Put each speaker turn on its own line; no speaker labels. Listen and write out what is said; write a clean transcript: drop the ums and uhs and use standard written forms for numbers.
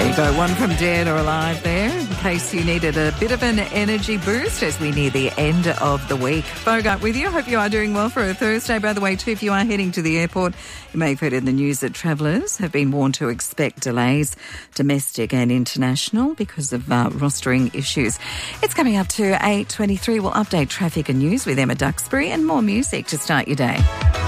There you go, one from Dead or Alive there, in case you needed a bit of an energy boost as we near the end of the week. Bogart with you. Hope you are doing well for a Thursday. By the way, too, if you are heading to the airport, you may have heard in the news that travellers have been warned to expect delays, domestic and international, because of rostering issues. It's coming up to 8:23. We'll update traffic and news with Emma Duxbury and more music to start your day.